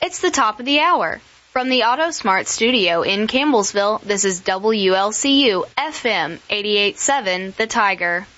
It's the top of the hour. From the AutoSmart studio in Campbellsville, this is WLCU FM 88.7 The Tiger.